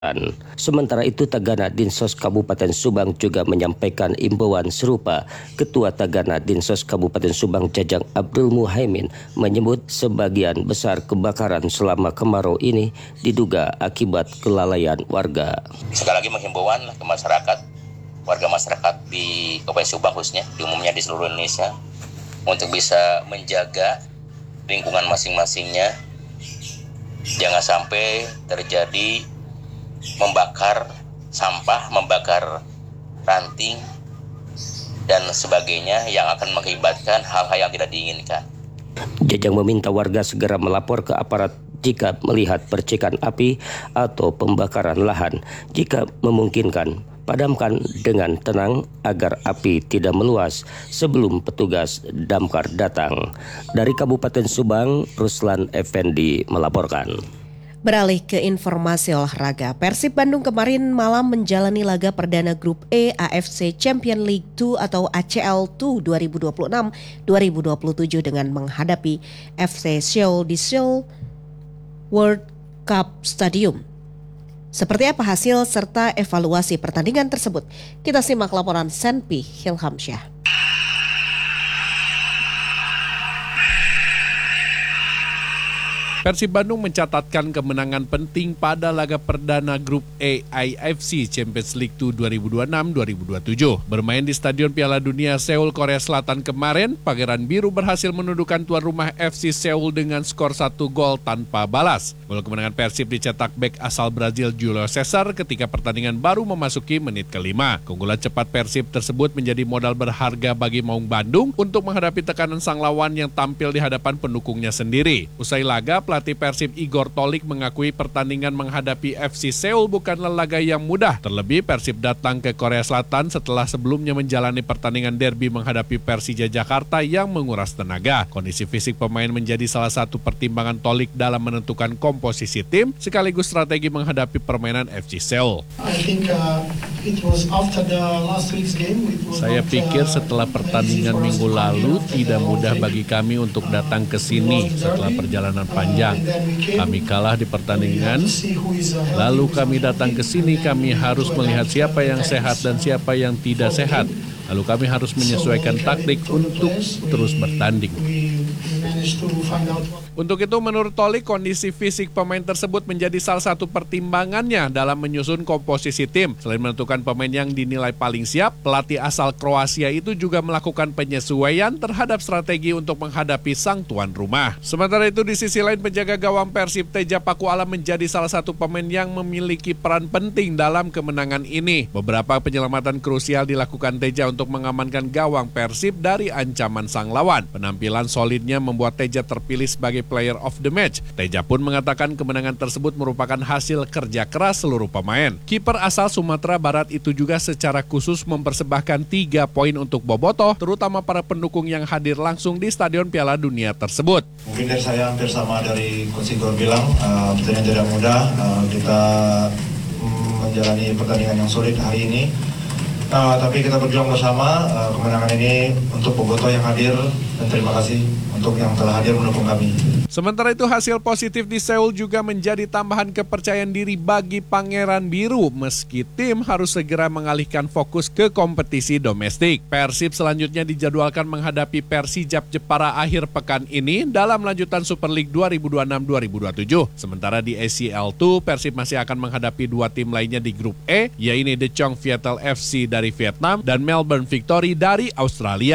Sementara itu, Tagana Dinsos Kabupaten Subang juga menyampaikan imbauan serupa. Ketua Tagana Dinsos Kabupaten Subang Jajang Abdul Muhaimin menyebut sebagian besar kebakaran selama kemarau ini diduga akibat kelalaian warga. Sekali lagi menghimbauan ke masyarakat, warga masyarakat di Kabupaten Subang khususnya, di umumnya di seluruh Indonesia, untuk bisa menjaga lingkungan masing-masingnya. Jangan sampai terjadi membakar sampah, membakar ranting, dan sebagainya yang akan mengakibatkan hal-hal yang tidak diinginkan. Jajang meminta warga segera melapor ke aparat jika melihat percikan api atau pembakaran lahan. Jika memungkinkan, padamkan dengan tenang agar api tidak meluas sebelum petugas damkar datang. Dari Kabupaten Subang, Ruslan Effendi melaporkan. Beralih ke informasi olahraga, Persib Bandung kemarin malam menjalani laga perdana Grup E AFC Champions League 2 atau ACL 2 2026-2027 dengan menghadapi FC Seoul di Seoul World Cup Stadium. Seperti apa hasil serta evaluasi pertandingan tersebut? Kita simak laporan Senpi Hilhamsyah. Persib Bandung mencatatkan kemenangan penting pada laga perdana Grup E AFC Champions League 2 2026-2027. Bermain di Stadion Piala Dunia Seoul, Korea Selatan kemarin, Pangeran Biru berhasil menundukkan tuan rumah FC Seoul dengan skor 1 gol tanpa balas. Gol kemenangan Persib dicetak bek asal Brazil Julio Cesar ketika pertandingan baru memasuki menit ke-5. Keunggulan cepat Persib tersebut menjadi modal berharga bagi Maung Bandung untuk menghadapi tekanan sang lawan yang tampil di hadapan pendukungnya sendiri. Usai laga, pelatih Persib Igor Tolik mengakui pertandingan menghadapi FC Seoul bukanlah laga yang mudah. Terlebih Persib datang ke Korea Selatan setelah sebelumnya menjalani pertandingan derby menghadapi Persija Jakarta yang menguras tenaga. Kondisi fisik pemain menjadi salah satu pertimbangan Tolik dalam menentukan komposisi tim sekaligus strategi menghadapi permainan FC Seoul. Saya pikir setelah pertandingan minggu lalu tidak mudah bagi kami untuk datang ke sini setelah perjalanan panjang. Kami kalah di pertandingan, lalu kami datang ke sini, kami harus melihat siapa yang sehat dan siapa yang tidak sehat. Lalu kami harus menyesuaikan taktik untuk terus bertanding. Untuk itu menurut Tolik, kondisi fisik pemain tersebut menjadi salah satu pertimbangannya dalam menyusun komposisi tim. Selain menentukan pemain yang dinilai paling siap, pelatih asal Kroasia itu juga melakukan penyesuaian terhadap strategi untuk menghadapi sang tuan rumah. Sementara itu di sisi lain, penjaga gawang Persib Teja Pakualam menjadi salah satu pemain yang memiliki peran penting dalam kemenangan ini. Beberapa penyelamatan krusial dilakukan Teja untuk mengamankan gawang Persib dari ancaman sang lawan. Penampilan solidnya membuat Teja terpilih sebagai player of the match. Teja pun mengatakan kemenangan tersebut merupakan hasil kerja keras seluruh pemain. Kiper asal Sumatera Barat itu juga secara khusus mempersembahkan 3 poin untuk Bobotoh, terutama para pendukung yang hadir langsung di Stadion Piala Dunia tersebut. Mungkin dari saya hampir sama dari Coach Igor bilang, pertandingan tidak mudah, kita menjalani pertandingan yang sulit hari ini. Tapi kita berjuang bersama, kemenangan ini untuk Bobotoh yang hadir, dan terima kasih untuk yang telah hadir mendukung kami. Sementara itu hasil positif di Seoul juga menjadi tambahan kepercayaan diri bagi Pangeran Biru meski tim harus segera mengalihkan fokus ke kompetisi domestik. Persib selanjutnya dijadwalkan menghadapi Persijap Jepara akhir pekan ini dalam lanjutan Super League 2026-2027. Sementara di ACL 2, Persib masih akan menghadapi 2 tim lainnya di grup E, yaitu The Chong Viettel FC dari Vietnam dan Melbourne Victory dari Australia.